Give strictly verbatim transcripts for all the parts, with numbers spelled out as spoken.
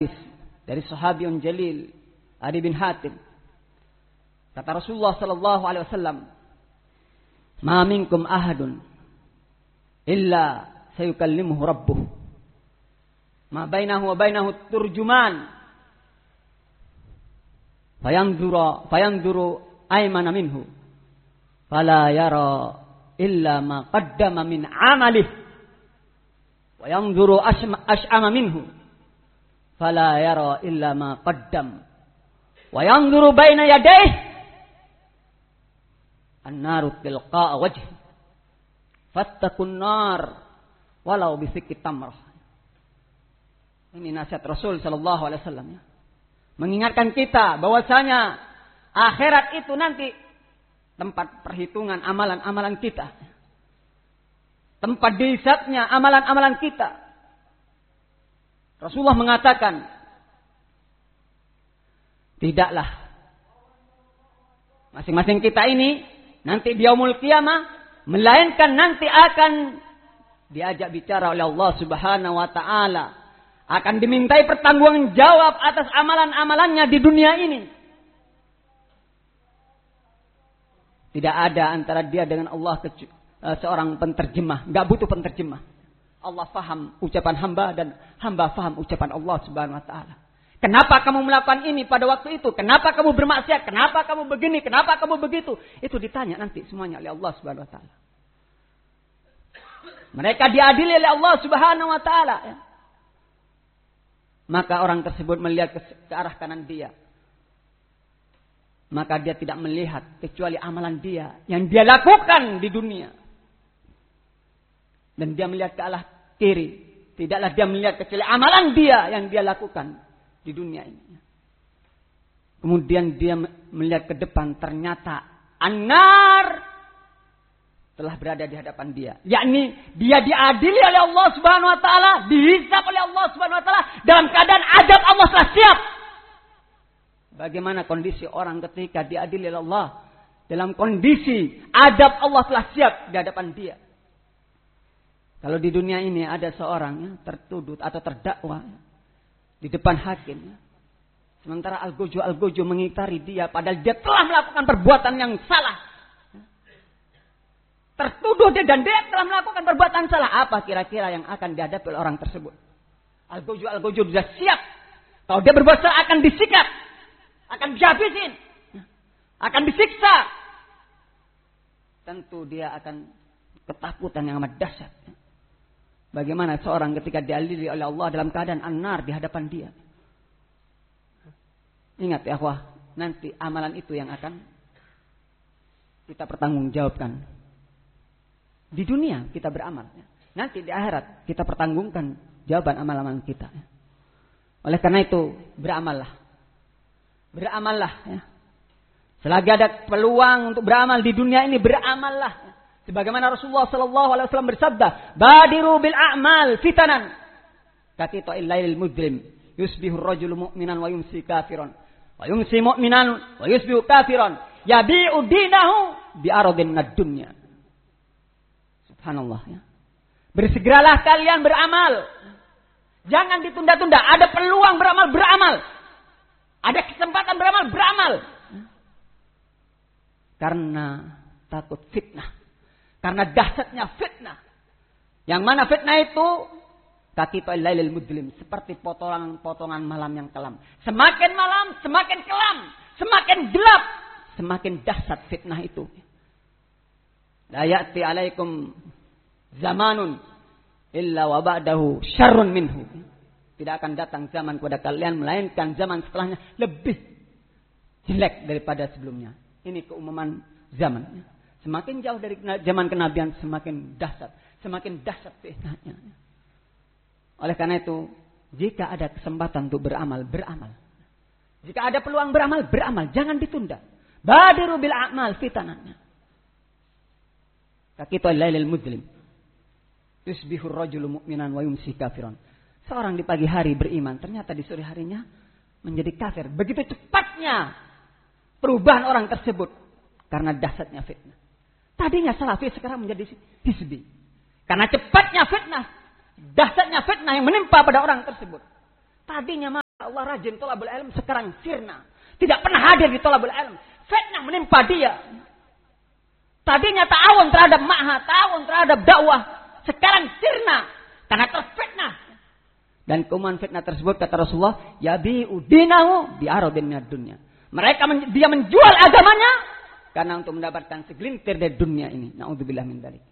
dari sahabiyun jalil Adi bin Hatim. Kata Rasulullah sallallahu alaihi wasallam, "Ma minkum ahadun illa sayukallimuhu rabbuh. Ma bainahu wa bainahu turjuman. Fayanzuru fayanzuru aymana minhu. Fala yara illa ma qaddama min amalih. Wa yanzuru ash'ama minhu. Fala yara illa ma qaddam. Wa yanzuru baina yadayhi. An-naru tilqa'a wajhi. Fattakun nar walau bisikki tamrah." Ini nasihat Rasul sallallahu alaihi wasallam ya. Mengingatkan kita bahwasanya akhirat itu nanti tempat perhitungan amalan-amalan kita. Tempat dihisabnya amalan-amalan kita. Rasulullah mengatakan, tidaklah masing-masing kita ini nanti di yaumul qiyamah, melainkan nanti akan diajak bicara oleh Allah Subhanahu wa taala, akan dimintai pertanggungjawab atas amalan-amalannya di dunia ini. Tidak ada antara dia dengan Allah seorang penterjemah, enggak butuh penterjemah. Allah faham ucapan hamba dan hamba faham ucapan Allah Subhanahu wa taala. Kenapa kamu melakukan ini pada waktu itu? Kenapa kamu bermaksiat? Kenapa kamu begini? Kenapa kamu begitu? Itu ditanya nanti semuanya oleh Allah Subhanahu wa taala. Mereka diadili oleh Allah Subhanahu wa taala ya. Maka orang tersebut melihat ke, ke arah kanan dia. Maka dia tidak melihat kecuali amalan dia yang dia lakukan di dunia. Dan dia melihat ke arah kiri. Tidaklah dia melihat kecuali amalan dia yang dia lakukan di dunia ini. Kemudian dia melihat ke depan, ternyata an-nar telah berada di hadapan dia. Yakni dia diadili oleh Allah Subhanahu wa taala, dihisab oleh Allah Subhanahu wa taala dalam keadaan azab Allah telah siap. Bagaimana kondisi orang ketika diadili oleh Allah dalam kondisi azab Allah telah siap di hadapan dia? Kalau di dunia ini ada seorang ya, tertuduh atau terdakwa ya, di depan hakim. Sementara algojo-algojo mengitari dia. Padahal dia telah melakukan perbuatan yang salah. Tertuduh dia dan dia telah melakukan perbuatan salah. Apa kira-kira yang akan dihadapi oleh orang tersebut? Algojo-algojo sudah siap. Kalau dia berbuat salah akan disikat. Akan dihabisin. Akan disiksa. Tentu dia akan ketakutan yang amat dahsyat. Bagaimana seorang ketika diadili oleh Allah dalam keadaan an-nar di hadapan dia. Ingat ya akhwah, nanti amalan itu yang akan kita pertanggungjawabkan. Di dunia kita beramal. Nanti di akhirat kita pertanggungkan jawaban amal-amal kita. Oleh karena itu beramallah. Beramallah ya. Selagi ada peluang untuk beramal di dunia ini, beramallah. Sebagaimana Rasulullah sallallahu alaihi wasallam bersabda, "Badiru bil a'mal fitanan." Kaqita'il lailil mudlim, yusbihu ar-rajulu mu'minan wa yumsi kafiran, wa yumsi mu'minan wa yusbihu kafiran, yabi'u dinahu bi aradin ad-dunya. Subhanallah ya. Bersegeralah kalian beramal. Jangan ditunda-tunda. Ada peluang beramal, beramal. Ada kesempatan beramal, beramal. Karena takut fitnah. Karena dahsyatnya fitnah. Yang mana fitnah itu kaqita'il lailil mudlim, seperti potongan-potongan malam yang kelam. Semakin malam, semakin kelam, semakin gelap, semakin dahsyat fitnah itu. La ya'ti 'alaikum zamanun illa wa ba'dahu syarrun minhu. Tidak akan datang zaman kepada kalian melainkan zaman setelahnya lebih jelek daripada sebelumnya. Ini keumuman zaman. Semakin jauh dari zaman kenabian, semakin dahsyat. Semakin dahsyat fitnahnya. Oleh karena itu, jika ada kesempatan untuk beramal, beramal. Jika ada peluang beramal, beramal. Jangan ditunda. Badiru bil a'mal fitanannya. Kaqita'il lailil mudlim. Yusbihur rajulu mu'minan wa yumsi kafiran. Seorang di pagi hari beriman, ternyata di sore harinya menjadi kafir. Begitu cepatnya perubahan orang tersebut karena dahsyatnya fitnah. Tadinya salafi, sekarang menjadi hizbi. Karena cepatnya fitnah, dahsyatnya fitnah yang menimpa pada orang tersebut. Tadinya Allah rajin thalabul ilm, sekarang sirna. Tidak pernah hadir di thalabul ilm. Fitnah menimpa dia. Tadinya ta'awun terhadap ma'had, ta'awun terhadap dakwah. Sekarang sirna. Karena terfitnah. Dan keumuman fitnah tersebut kata Rasulullah, yabi'u dinahu bi'aradin minad dunya. Mereka men- dia menjual agamanya karena untuk mendapatkan segelintir dari dunia ini. Na'udzubillah min dzalik.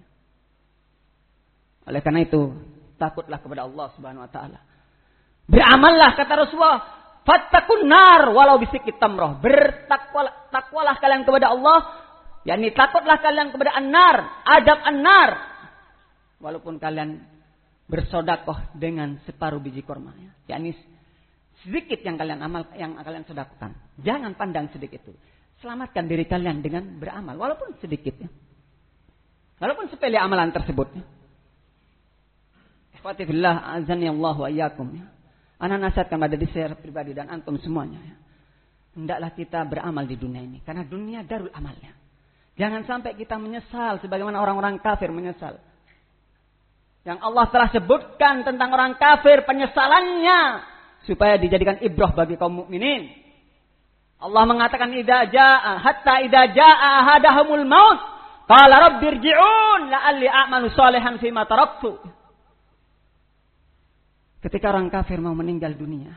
Oleh karena itu, takutlah kepada Allah Subhanahu wa taala. Beramallah kata Rasulullah, fattakun nar walau bisikit tamroh. Bertakwalah takwalah kalian kepada Allah, yakni takutlah kalian kepada an-nar, adab an-nar. Walaupun kalian bersodakoh dengan separuh biji kurma, ya. Yakni sedikit yang kalian amal, yang kalian sedekahkan. Jangan pandang sedikit itu. Selamatkan diri kalian dengan beramal, walaupun sedikit, ya. Walaupun sepele amalan tersebut. Ya. Ikhwati fillah, azani Allah wa iyyakum. Ya. Ana nasihatkan pada diri saya pribadi dan antum semuanya. Ya. Hendaklah kita beramal di dunia ini, karena dunia darul amalnya. Jangan sampai kita menyesal sebagaimana orang-orang kafir menyesal. Yang Allah telah sebutkan tentang orang kafir penyesalannya supaya dijadikan ibrah bagi kaum mukminin. Allah mengatakan idza jaa hatta idza jaa ahadahumul maut qala rabbirji'un la'alli a'malu shalihan fima taraktu. Ketika orang kafir mau meninggal dunia,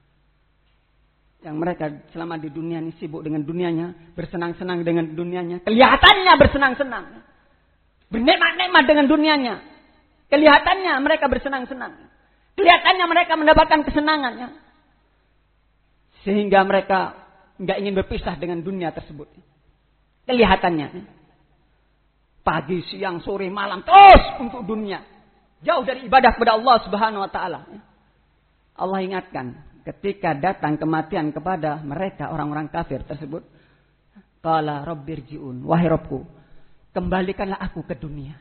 yang mereka selama di dunia ini sibuk dengan dunianya, bersenang-senang dengan dunianya, kelihatannya bersenang-senang, bernikmat-nikmat dengan dunianya. Kelihatannya mereka bersenang-senang. Kelihatannya mereka mendapatkan kesenangannya. Sehingga mereka nggak ingin berpisah dengan dunia tersebut. Kelihatannya. Pagi, siang, sore, malam. Terus untuk dunia. Jauh dari ibadah kepada Allah Subhanahu wa taala. Allah ingatkan. Ketika datang kematian kepada mereka orang-orang kafir tersebut. Qala rabbirji'un. Wahai Rabbku. Kembalikanlah aku ke dunia.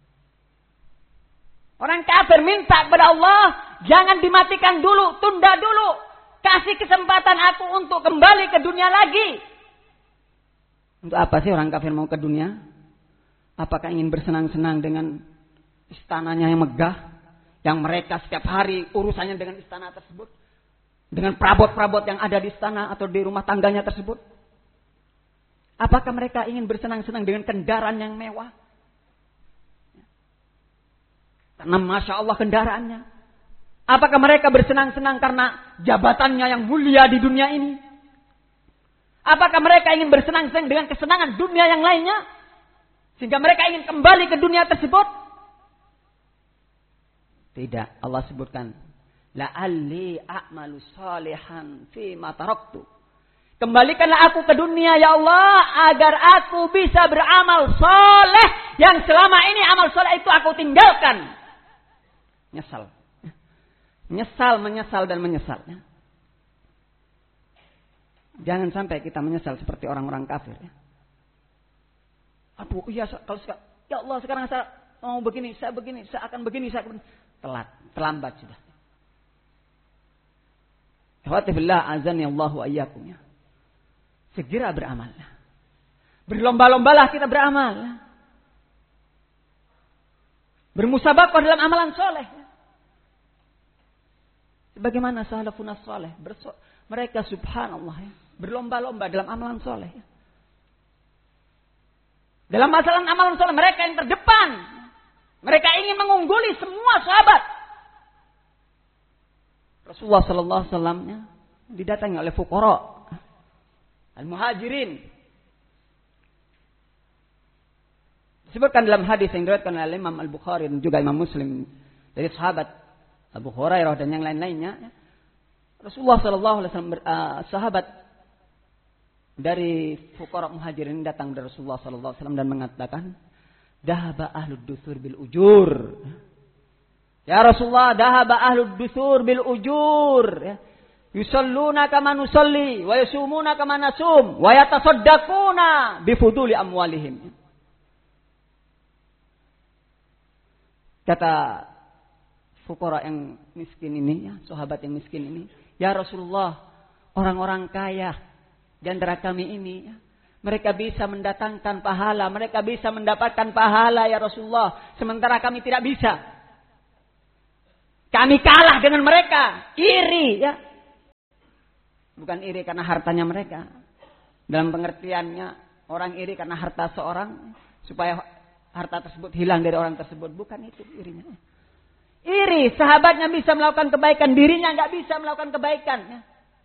Orang kafir minta kepada Allah, jangan dimatikan dulu, tunda dulu. Kasih kesempatan aku untuk kembali ke dunia lagi. Untuk apa sih orang kafir mau ke dunia? Apakah ingin bersenang-senang dengan istananya yang megah? Yang mereka setiap hari urusannya dengan istana tersebut? Dengan perabot-perabot yang ada di istana atau di rumah tangganya tersebut? Apakah mereka ingin bersenang-senang dengan kendaraan yang mewah? Karena Masya Allah kendaraannya. Apakah mereka bersenang-senang karena jabatannya yang mulia di dunia ini? Apakah mereka ingin bersenang-senang dengan kesenangan dunia yang lainnya? Sehingga mereka ingin kembali ke dunia tersebut? Tidak. Allah sebutkan. La'alli a'malu salihan fima taraktu. Kembalikanlah aku ke dunia ya Allah. Agar aku bisa beramal soleh. Yang selama ini amal soleh itu aku tinggalkan. Nyesal. Nyesal, menyesal, dan menyesal. Jangan sampai kita menyesal seperti orang-orang kafir. Aduh, iya, kalau sekarang, ya Allah sekarang saya mau begini, saya begini, saya akan begini, saya akan telat, terlambat sudah. Alhamdulillah, azan ya Allah wa iyyakum. Segera beramal. Berlomba-lombalah kita beramal. Bermusabaqah dalam amalan soleh. Sebagaimana salafun as-salih. Mereka subhanallah ya, berlomba-lomba dalam amalan soleh. Dalam masalah amalan soleh mereka yang terdepan. Mereka ingin mengungguli semua sahabat. Rasulullah sallallahu alaihi wasallam ya, didatangi oleh fuqara al-muhajirin. Disebutkan dalam hadis yang diriwayatkan oleh Imam Al-Bukhari dan juga Imam Muslim dari sahabat Abu Hurairah dan yang lain-lainnya. Rasulullah sallallahu alaihi wasallam uh, sahabat dari fuqara muhajirin datang dari Rasulullah sallallahu alaihi wasallam dan mengatakan, "Dahaba ahlud dusur bil ujur." Ya Rasulullah, dahaba ahlud dusur bil ujur. Yusalluna kama nusalli wa yasumuna kama nasum wa yatasaddaquna bi fuduli amwalihim. Kata fuqara yang miskin ini, ya, sahabat yang miskin ini, ya Rasulullah, orang-orang kaya di antara kami ini, ya, mereka bisa mendatangkan pahala, mereka bisa mendapatkan pahala ya Rasulullah, sementara kami tidak bisa. Kami kalah dengan mereka, iri, ya. Bukan iri karena hartanya mereka. Dalam pengertiannya, orang iri karena harta seorang, supaya harta tersebut hilang dari orang tersebut. Bukan itu irinya. Iri, sahabatnya bisa melakukan kebaikan, dirinya nggak bisa melakukan kebaikan.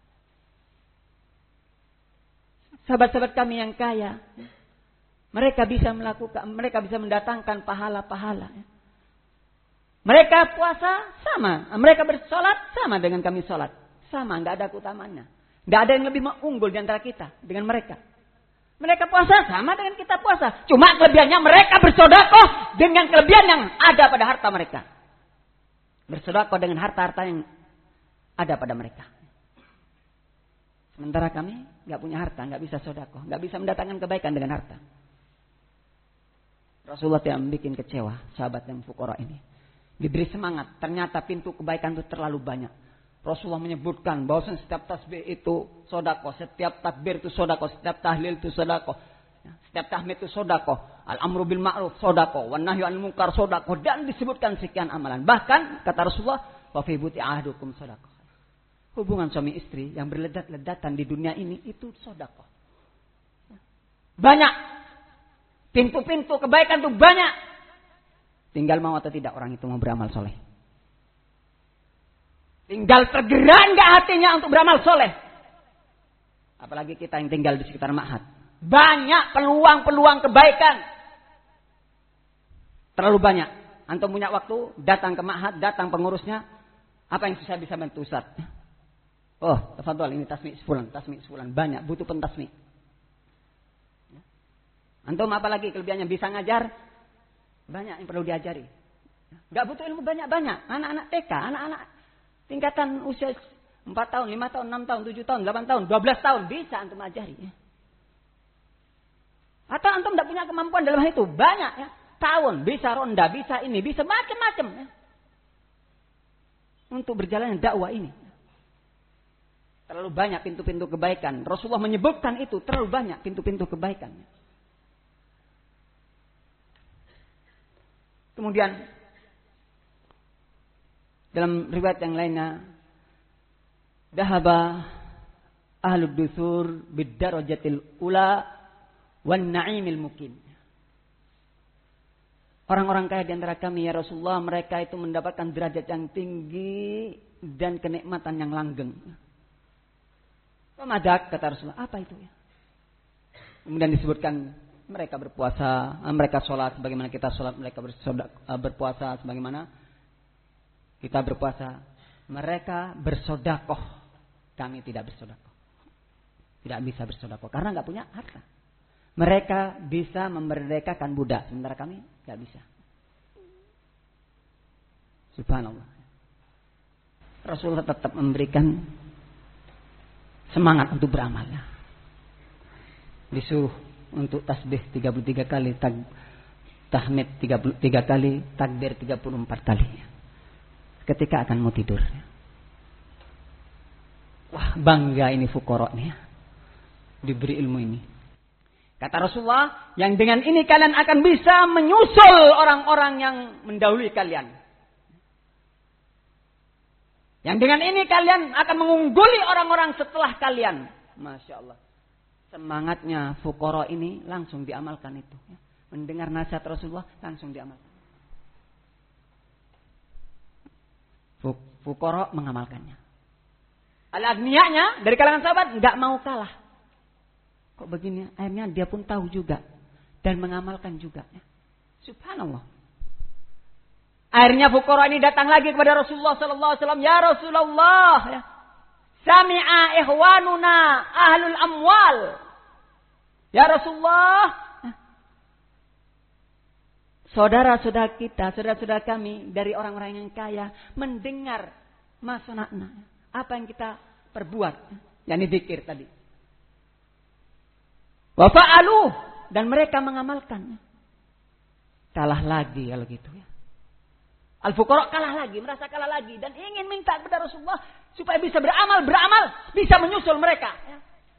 Sahabat-sahabat kami yang kaya, mereka bisa melakukan, mereka bisa mendatangkan pahala-pahala. Mereka puasa sama, mereka bersolat sama dengan kami solat, sama, nggak ada keutamaannya. Nggak ada yang lebih unggul di antara kita dengan mereka. Mereka puasa sama dengan kita puasa. Cuma kelebihannya mereka bersedekah dengan kelebihan yang ada pada harta mereka. Bersedekah dengan harta-harta yang ada pada mereka. Sementara kami nggak punya harta, nggak bisa sedekah, nggak bisa mendatangkan kebaikan dengan harta. Rasulullah tidak membuat kecewa sahabat yang fukara ini. Diberi semangat. Ternyata pintu kebaikan itu terlalu banyak. Rasulullah menyebutkan bahwa setiap tasbih itu sedekah, setiap takbir itu sedekah, setiap tahlil itu sedekah, setiap tahmid itu sedekah, al-amru bil ma'ruf sedekah, wan nahyu 'anil munkar sedekah, dan disebutkan sekian amalan. Bahkan kata Rasulullah, wa fi buti ahdukum sedekah. Hubungan suami istri yang berledat-ledatan di dunia ini itu sedekah. Banyak. Pintu-pintu kebaikan itu banyak. Tinggal mau atau tidak orang itu mau beramal soleh. Tinggal tergerak enggak hatinya untuk beramal soleh. Apalagi kita yang tinggal di sekitar ma'had. Banyak peluang-peluang kebaikan. Terlalu banyak. Antum punya waktu, datang ke ma'had, datang pengurusnya. Apa yang bisa bisa bantu Ustaz? Oh, tafadhol, ini tasmi' sebulan, tasmi' sebulan. Banyak, butuh pentasmi'. Antum apalagi kelebihannya bisa ngajar? Banyak yang perlu diajari. Enggak butuh ilmu banyak-banyak. Anak-anak T K, anak-anak tingkatan usia empat tahun, lima tahun, enam tahun, tujuh tahun, delapan tahun, dua belas tahun. Bisa antum ajari. Ya. Atau antum tidak punya kemampuan dalam hal itu. Banyak ya. Tahun, bisa ronda, bisa ini, bisa macam-macam. Ya. Untuk berjalan dakwah ini. Terlalu banyak pintu-pintu kebaikan. Rasulullah menyebutkan itu. Terlalu banyak pintu-pintu kebaikan. Kemudian dalam riwayat yang lainnya, dahaba ahlud dusur bid-darajatil ula wan na'imil mukim. Orang-orang kaya di antara kami ya Rasulullah, mereka itu mendapatkan derajat yang tinggi dan kenikmatan yang langgeng. Pemadak kata Rasulullah, apa itu ya? Kemudian disebutkan mereka berpuasa, mereka sholat sebagaimana kita sholat, mereka berpuasa sebagaimana kita berpuasa. Mereka bersodakoh. Kami tidak bersodakoh. Tidak bisa bersodakoh. Karena nggak punya harta. Mereka bisa memerdekakan budak. Sementara kami nggak bisa. Subhanallah. Rasulullah tetap memberikan semangat untuk beramal. Disuruh untuk tasbih tiga puluh tiga kali. Tag, tahmid tiga puluh tiga kali. Takbir tiga puluh empat kali. Ketika akan mau tidur. Wah, bangga ini fuqara nih ya. Diberi ilmu ini. Kata Rasulullah, yang dengan ini kalian akan bisa menyusul orang-orang yang mendahului kalian. Yang dengan ini kalian akan mengungguli orang-orang setelah kalian. Masya Allah. Semangatnya fuqara ini langsung diamalkan itu. Mendengar nasihat Rasulullah langsung diamalkan. Fuqara mengamalkannya. Al-aghniyanya dari kalangan sahabat enggak mau kalah. Kok begini? Akhirnya dia pun tahu juga dan mengamalkan juga. Subhanallah. Akhirnya fuqara ini datang lagi kepada Rasulullah sallallahu alaihi wasallam, "Ya Rasulullah, ya. Sami'a ihwanuna ahlul amwal." Ya Rasulullah, saudara-saudara kita, saudara-saudara kami dari orang-orang yang kaya mendengar masunatna, apa yang kita perbuat, yakni zikir tadi. Wa fa'alu, dan mereka mengamalkan. Kalah lagi kalau gitu ya. Al-fuqara kalah lagi, merasa kalah lagi dan ingin minta kepada Rasulullah supaya bisa beramal, beramal, bisa menyusul mereka. Ya.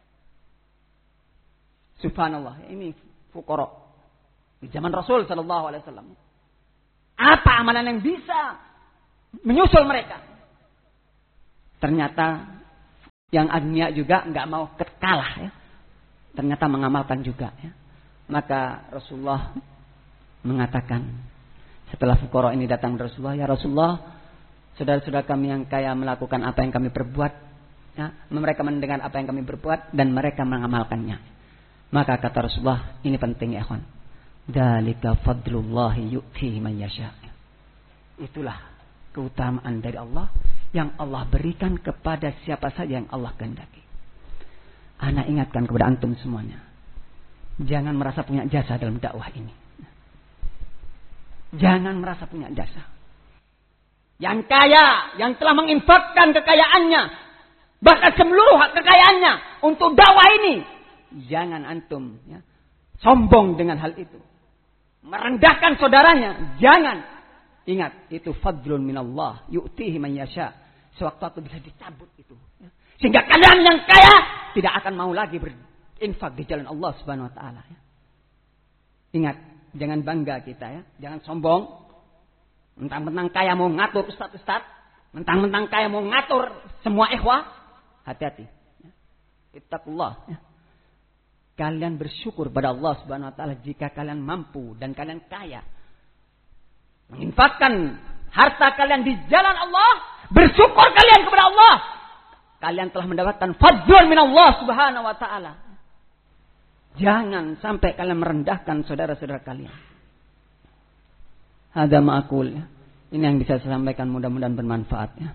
Subhanallah, ini fuqara. Di zaman Rasul sallallahu alaihi wasallam. Apa amalan yang bisa menyusul mereka? Ternyata Yang agniya juga nggak mau kalah ya. Ternyata mengamalkan juga ya. Maka Rasulullah mengatakan setelah fuqara ini datang ke Rasulullah, ya Rasulullah, saudara-saudara kami yang kaya melakukan apa yang kami perbuat, ya, mereka mendengar apa yang kami berbuat dan mereka mengamalkannya. Maka kata Rasulullah, ini penting ya ikhwan. Dzalika fadlullahi yu'tihi man yasha. Itulah keutamaan dari Allah yang Allah berikan kepada siapa saja yang Allah kehendaki. Ana ingatkan kepada antum semuanya, jangan merasa punya jasa dalam dakwah ini. Jangan merasa punya jasa. Yang kaya, yang telah menginfakkan kekayaannya, bahkan seluruh kekayaannya untuk dakwah ini, jangan antum ya, sombong dengan hal itu, merendahkan saudaranya. Jangan. Ingat, itu fadlun minallah yu'tihi man yasha. Sewaktu-waktu bisa dicabut itu ya. Sehingga kalian yang kaya tidak akan mau lagi berinfak di jalan Allah Subhanahu wa taala ya. Ingat, jangan bangga kita ya, jangan sombong. Mentang-mentang kaya mau ngatur ustaz-ustaz, mentang-mentang kaya mau ngatur semua ikhwah. Hati-hati. Ittaqullah ya. Kalian bersyukur pada Allah Subhanahu wa taala jika kalian mampu dan kalian kaya. Menginfakkan harta kalian di jalan Allah, bersyukur kalian kepada Allah. Kalian telah mendapatkan fadlun min Allah Subhanahu wa taala. Jangan sampai kalian merendahkan saudara-saudara kalian. Hadza ma'qul. Ini yang bisa saya sampaikan, mudah-mudahan bermanfaat ya.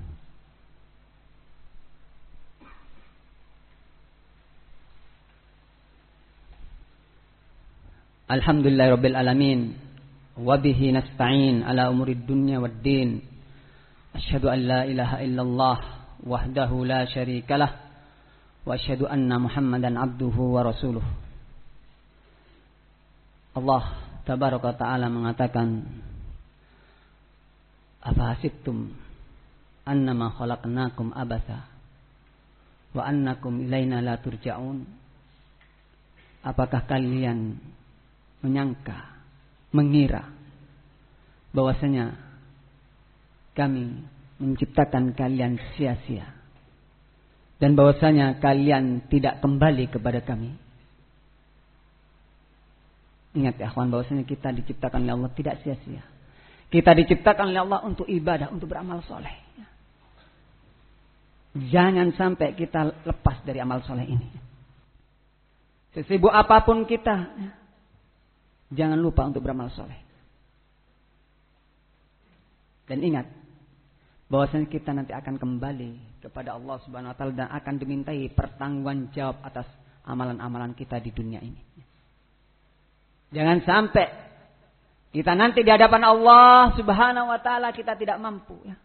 Alhamdulillahirabbil alamin. Wa bihi nasta'in ala umurid dunya waddin. Asyhadu an la ilaha illallah wahdahu la syarikalah wa asyhadu anna Muhammadan abduhu wa rasuluh. Allah tabaraka ta'ala mengatakan, afa hasibtum annama khalaqnakum abatha wa annakum ilaina la turja'un. Apakah kalian menyangka, mengira bahwasanya kami menciptakan kalian sia-sia dan bahwasanya kalian tidak kembali kepada kami? Ingat ya akhwan, bahwasanya kita diciptakan oleh Allah tidak sia-sia. Kita diciptakan oleh Allah untuk ibadah, untuk beramal soleh. Jangan sampai kita lepas dari amal soleh ini. Sesibuk apapun kita, jangan lupa untuk beramal soleh. Dan ingat, bahwasanya kita nanti akan kembali kepada Allah Subhanahu wa taala dan akan dimintai pertanggungan jawab atas amalan-amalan kita di dunia ini. Jangan sampai kita nanti di hadapan Allah Subhanahu wa taala kita tidak mampu ya,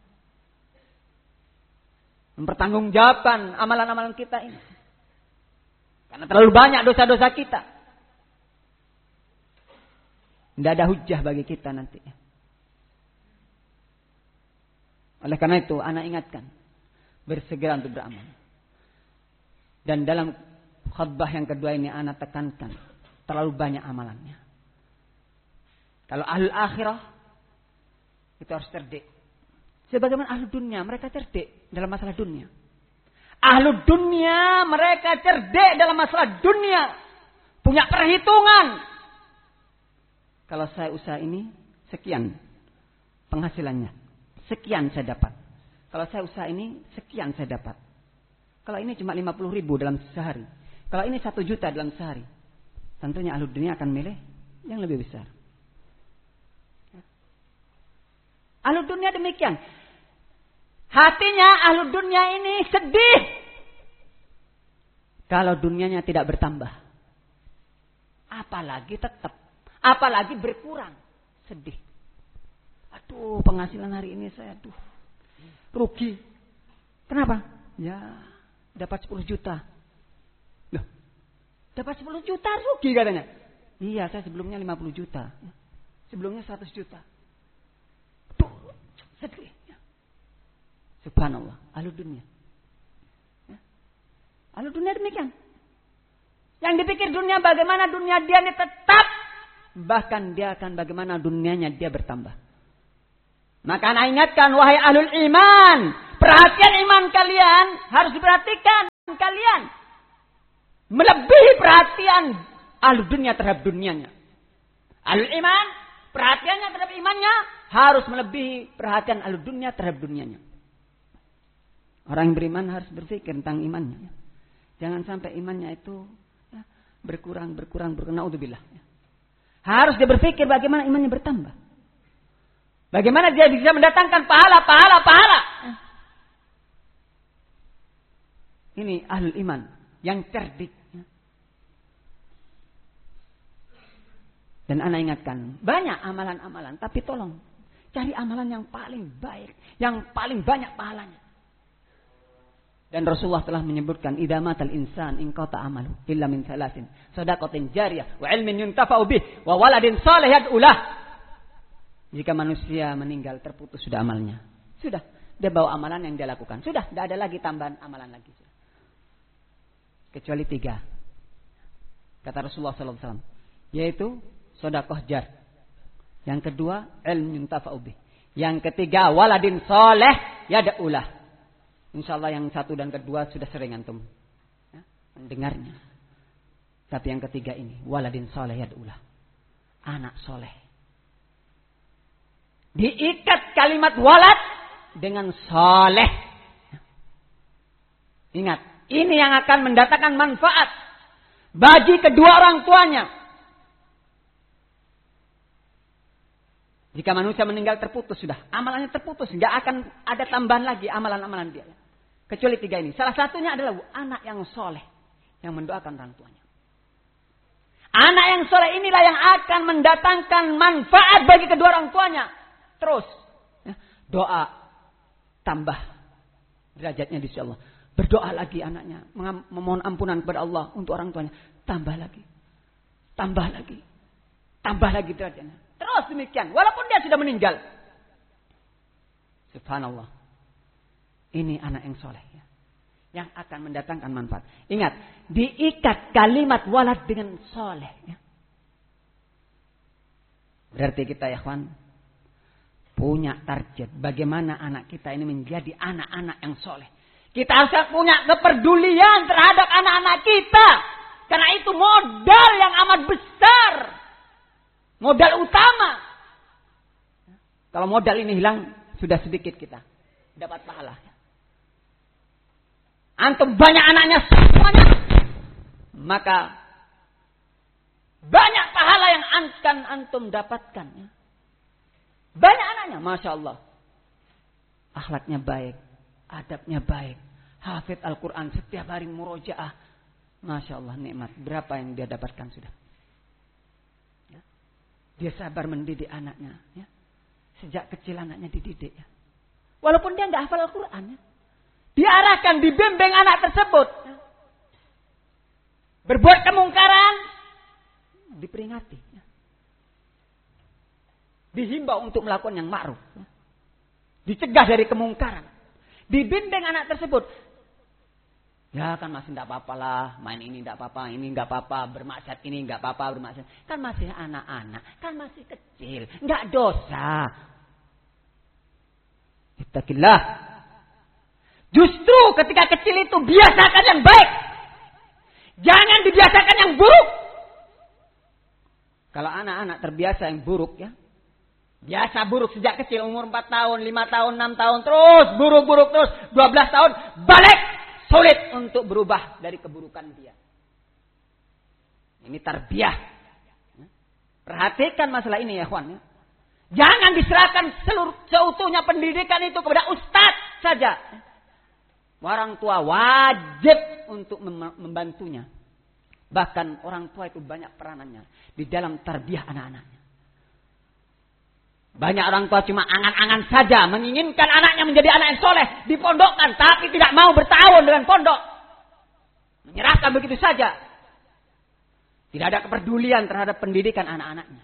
mempertanggungjawabkan amalan-amalan kita ini. Karena terlalu banyak dosa-dosa kita. Tidak ada hujjah bagi kita nanti. Oleh karena itu, anak ingatkan, bersegera untuk beramal. Dan dalam khutbah yang kedua ini, anak tekankan, terlalu banyak amalannya. Kalau ahlul akhirah, itu harus cerdik. Sebagaimana ahlul dunia, mereka cerdik dalam masalah dunia. Ahlul dunia, mereka cerdik dalam masalah dunia. Punya perhitungan. Kalau saya usaha ini, sekian penghasilannya. Sekian saya dapat. Kalau saya usaha ini, sekian saya dapat. Kalau ini cuma lima puluh ribu dalam sehari. Kalau ini satu juta dalam sehari. Tentunya ahlul dunia akan milih yang lebih besar. Ahlul dunia demikian. Hatinya ahlul dunia ini sedih kalau dunianya tidak bertambah. Apalagi tetap. Apalagi berkurang. Sedih. Aduh, penghasilan hari ini saya aduh rugi. Kenapa? Ya, dapat sepuluh juta. Loh, dapat sepuluh juta rugi katanya. Iya, saya sebelumnya lima puluh juta. Sebelumnya seratus juta. Aduh, sedih. Subhanallah, ahlul dunia. Ya. Ahlul dunia demikian. Yang dipikir dunia bagaimana dunia dia ini tetap. Bahkan dia akan bagaimana dunianya dia bertambah. Maka anak ingatkan, wahai ahlul iman. Perhatian iman kalian harus diperhatikan. kalian melebihi perhatian ahli dunia terhadap dunianya. Ahli iman, perhatiannya terhadap imannya harus melebihi perhatian ahli dunia terhadap dunianya. Orang yang beriman harus berpikir tentang imannya. Jangan sampai imannya itu ya, berkurang, berkurang, berkurang. Naudzubillah. Harus dia berpikir bagaimana imannya bertambah. Bagaimana dia bisa mendatangkan pahala, pahala, pahala. Ini ahlul iman yang cerdik. Dan ana ingatkan, banyak amalan-amalan, tapi tolong cari amalan yang paling baik, yang paling banyak pahalanya. Dan Rasulullah telah menyebutkan, idza matal insan inqata amalu illa min salasin, shadaqatin jariyah wa ilmin yuntafa'u bih wa waladin salih yad'u lah. Jika manusia meninggal terputus sudah amalnya. Sudah, dia bawa amalan yang dia lakukan. Sudah, tidak ada lagi tambahan amalan lagi. Kecuali tiga. Kata Rasulullah sallallahu alaihi wasallam, yaitu sedekah jar. Yang kedua, ilmu yuntafa'u bih. Yang ketiga, waladin saleh yad'ulah. Insyaallah yang satu dan kedua sudah sering antum ya, mendengarnya. Tapi yang ketiga ini, waladin saleh yad'ulah. Anak soleh. Diikat kalimat walad dengan saleh. Ingat, ini yang akan mendatangkan manfaat bagi kedua orang tuanya. Jika manusia meninggal terputus sudah, amalannya terputus, nggak akan ada tambahan lagi amalan-amalan dia. Kecuali tiga ini. Salah satunya adalah anak yang soleh yang mendoakan orang tuanya. Anak yang soleh inilah yang akan mendatangkan manfaat bagi kedua orang tuanya. Terus ya, doa tambah derajatnya di sisi Allah. Berdoa lagi anaknya, memohon ampunan kepada Allah untuk orang tuanya. Tambah lagi, tambah lagi, tambah lagi derajatnya. Terus demikian, walaupun dia sudah meninggal. Subhanallah. Ini anak yang soleh ya, yang akan mendatangkan manfaat. Ingat, diikat kalimat walad dengan soleh. Ya. Berarti kita ya kawan, punya target bagaimana anak kita ini menjadi anak-anak yang soleh. Kita harus punya kepedulian terhadap anak-anak kita. Karena itu modal yang amat besar. Modal utama. Kalau modal ini hilang, sudah sedikit kita dapat pahala. Antum banyak anaknya semuanya, maka banyak pahala yang akan antum dapatkan. Banyak anaknya, masya Allah, akhlaknya baik, adabnya baik, hafid Al-Quran setiap hari murojaah, masya Allah nikmat. Berapa yang dia dapatkan sudah? Dia sabar mendidik anaknya. Ya. Sejak kecil anaknya dididik. Ya. Walaupun dia nggak hafal Al-Quran. Ya. Diarahkan, dibimbing anak tersebut. Ya. Berbuat kemungkaran. Diperingati. Ya. Dihimbau untuk melakukan yang ma'ruf. Ya. Dicegah dari kemungkaran. Dibimbing anak tersebut. Ya kan masih tidak apa-apa lah, main ini tidak apa-apa, ini nggak apa-apa, bermaksiat ini nggak apa-apa, bermaksiat. Kan masih anak-anak, kan masih kecil, nggak dosa. Ittaqillah. Justru ketika kecil itu biasakan yang baik, jangan dibiasakan yang buruk. Kalau anak-anak terbiasa yang buruk ya, biasa buruk sejak kecil, umur empat tahun, lima tahun, enam tahun, terus buruk-buruk terus, dua belas tahun, balik. Sulit untuk berubah dari keburukan dia. Ini tarbiyah. Perhatikan masalah ini ya kawan. Jangan diserahkan seluruh seutuhnya pendidikan itu kepada ustadz saja. Orang tua wajib untuk membantunya. Bahkan orang tua itu banyak peranannya di dalam tarbiyah anak-anaknya. Banyak orang tua cuma angan-angan saja menginginkan anaknya menjadi anak yang soleh, dipondokkan, tapi tidak mau bertahun dengan pondok, menyerahkan begitu saja, tidak ada kepedulian terhadap pendidikan anak-anaknya.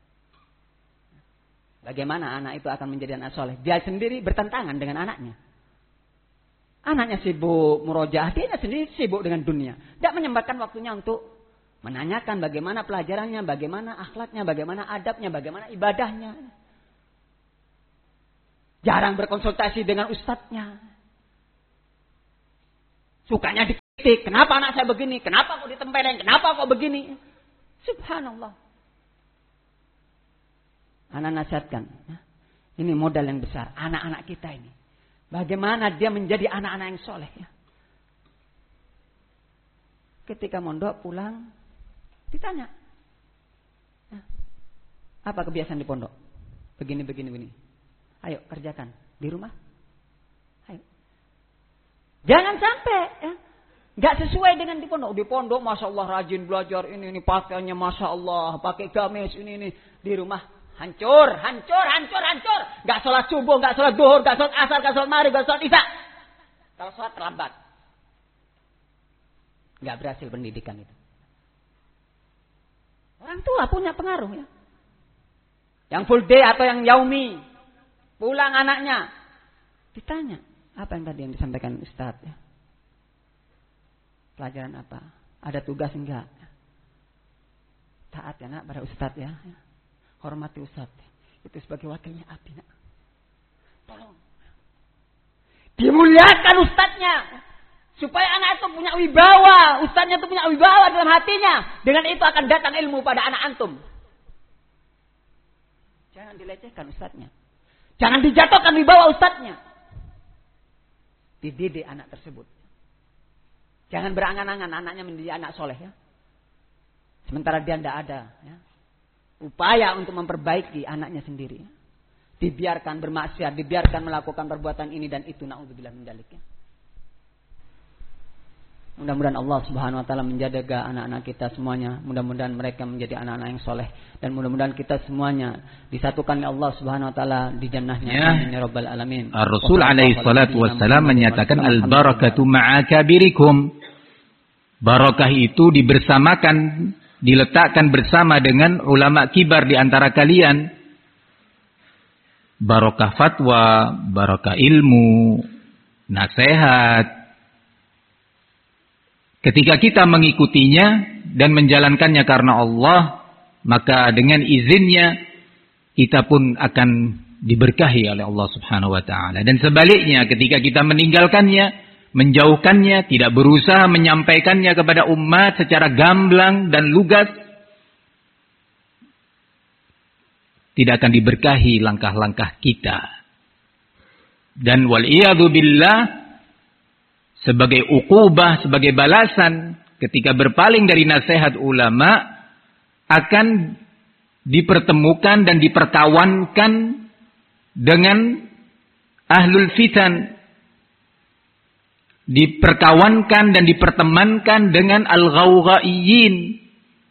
Bagaimana anak itu akan menjadi anak soleh? Dia sendiri bertentangan dengan anaknya. Anaknya sibuk murojaah, dia sendiri sibuk dengan dunia, tidak menyempatkan waktunya untuk menanyakan bagaimana pelajarannya, bagaimana akhlaknya, bagaimana adabnya, bagaimana ibadahnya. Jarang berkonsultasi dengan ustadznya. Sukanya di Kenapa anak saya begini? Kenapa kok ditempelin? Kenapa kok begini? Subhanallah. Anak nasihatkan. Ini modal yang besar. Anak-anak kita ini. Bagaimana dia menjadi anak-anak yang soleh. Ya? Ketika mondok pulang. Ditanya. Apa kebiasaan di pondok? Begini, begini, begini. Ayo kerjakan. Di rumah. Ayo. Jangan sampai. Ya. Gak sesuai dengan di pondok. Di pondok Masya Allah rajin belajar. Ini, ini pakaiannya Masya Allah. Pakai gamis ini, ini. Di rumah hancur, hancur, hancur, hancur. Gak sholat subuh, gak sholat duhur, gak sholat asar, gak sholat maghrib, gak sholat isya. Kalau sholat terlambat. Gak berhasil pendidikan itu. Orang tua punya pengaruh ya. Yang full day atau yang yaumi. Pulang anaknya. Ditanya. Apa yang tadi yang disampaikan Ustaz ya? Pelajaran apa? Ada tugas enggak? Taat ya nak pada Ustaz ya. Hormati Ustaz. Itu sebagai wakilnya Abi nak. Tolong. Dimuliakan Ustaznya. Supaya anak itu punya wibawa. Ustaznya itu punya wibawa dalam hatinya. Dengan itu akan datang ilmu pada anak antum. Jangan dilecehkan Ustaznya. Jangan dijatuhkan wibawa Ustaznya. Dididik anak tersebut. Jangan berangan-angan anaknya menjadi anak soleh ya. Sementara dia tidak ada. Ya. Upaya untuk memperbaiki anaknya sendiri. Dibiarkan bermaksiat, dibiarkan melakukan perbuatan ini dan itu. Na'udzubillah min dzalik. Mudah-mudahan Allah Subhanahu Wa Taala menjaga anak-anak kita semuanya. Mudah-mudahan mereka menjadi anak-anak yang soleh. Dan mudah-mudahan kita semuanya disatukan oleh Allah Subhanahu Wa Taala di jannahnya. Ya. Amin ya rabbal alamin. Ar-Rasul alaihi salatu wassalam menyatakan al-barakatu ma'a kabirikum. Barakah itu dibersamakan, diletakkan bersama dengan ulama kibar di antara kalian. Barakah fatwa, barakah ilmu, nasihat. Ketika kita mengikutinya dan menjalankannya karena Allah, maka dengan izinnya kita pun akan diberkahi oleh Allah Subhanahu wa taala. Dan sebaliknya ketika kita meninggalkannya, menjauhkannya, tidak berusaha menyampaikannya kepada umat secara gamblang dan lugas, tidak akan diberkahi langkah-langkah kita. Dan wal'iyadzu billah, sebagai uqubah, sebagai balasan ketika berpaling dari nasihat ulama, akan dipertemukan dan diperkawankan dengan ahlul fitan, diperkawankan dan dipertemankan dengan al-ghawghaiyin.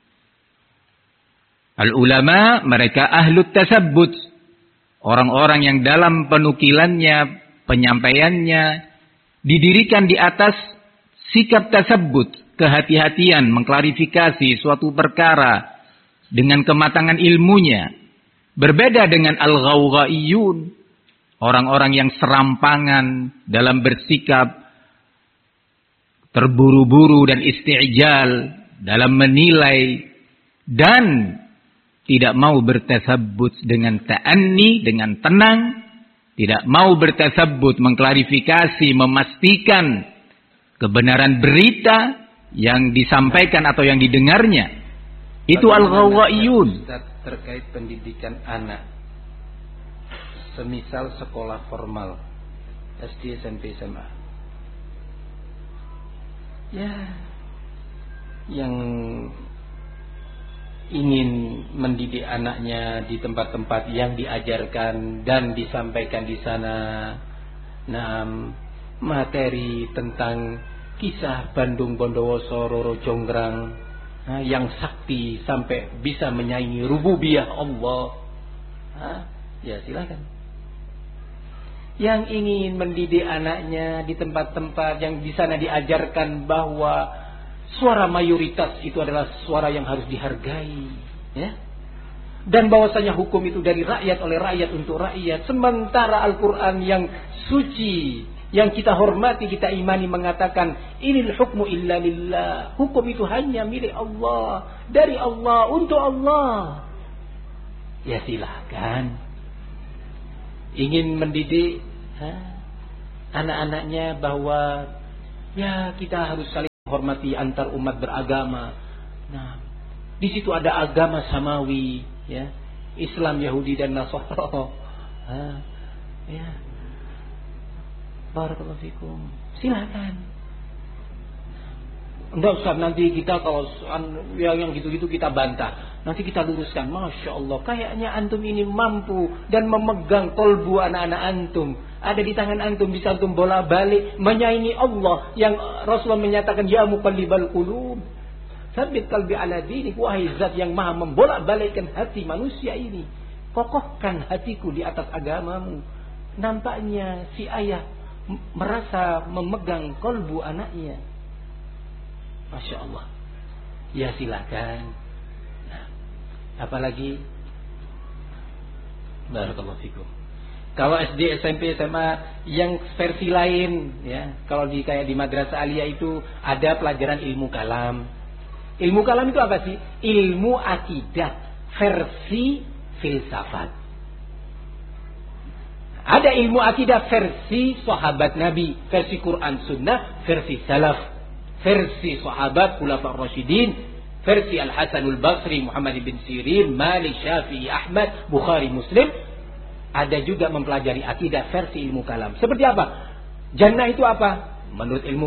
Al-ulama mereka ahlut tasabbut, orang-orang yang dalam penukilannya, penyampaiannya didirikan di atas sikap tasabbut, kehati-hatian, mengklarifikasi suatu perkara dengan kematangan ilmunya. Berbeda dengan al-ghawghaiyun, orang-orang yang serampangan dalam bersikap, terburu-buru dan isti'jal dalam menilai dan tidak mau bertasabbut dengan ta'anni, dengan tenang. Tidak mau bertasabbut, mengklarifikasi, memastikan kebenaran berita yang disampaikan atau yang didengarnya. Itu al-ghawghaiyun. Terkait pendidikan anak, semisal sekolah formal, S D, S M P, S M A. Ya, yang ingin mendidik anaknya di tempat-tempat yang diajarkan dan disampaikan di sana, nah, materi tentang kisah Bandung Bondowoso Roro Jonggrang, nah, yang sakti sampai bisa menyaingi rububiyah Allah, nah, ya silakan. Yang ingin mendidik anaknya di tempat-tempat yang di sana diajarkan bahwa suara mayoritas itu adalah suara yang harus dihargai, ya. Dan bahwasanya hukum itu dari rakyat, oleh rakyat, untuk rakyat. Sementara Al-Quran yang suci, yang kita hormati, kita imani, mengatakan inil hukmu illa lillah. Hukum itu hanya milik Allah, dari Allah, untuk Allah. Ya silahkan. Ingin mendidik ha, anak-anaknya bahwa ya kita harus saling hormati antar umat beragama. Nah, di situ ada agama samawi, ya, Islam, Yahudi dan Nasara. Ah, ya. Barakallahu fikum. Silakan. Enggak usah nanti kita kalau yang yang gitu-gitu kita bantah. Nanti kita luruskan. Masya Allah, kayaknya antum ini mampu dan memegang kolbu anak-anak antum. Ada di tangan antum, bisa antum bola balik menyaingi Allah yang Rasulullah menyatakan ya muqallibal qulub, tsabbit qalbi ala dinik. Wahai zat yang maha membolak balikkan hati manusia ini, kokohkan hatiku di atas agamamu. Nampaknya si ayah merasa memegang kolbu anaknya. Masya Allah. Ya silakan. Nah, apalagi barakallahu fikum. Kalau S D, S M P, S M A yang versi lain, ya, kalau di kayak di madrasah aliyah itu ada pelajaran ilmu kalam. Ilmu kalam itu apa sih? Ilmu akidah versi filsafat. Ada ilmu akidah versi sahabat Nabi, versi Quran Sunnah, versi salaf, versi sahabat Khulafaur Rasyidin, versi Al-Hasanul Basri, Muhammad bin Sirin, Malik, Syafi'i, Ahmad, Bukhari, Muslim. Ada juga mempelajari akidah versi ilmu kalam. Seperti apa? Jannah itu apa? Menurut ilmu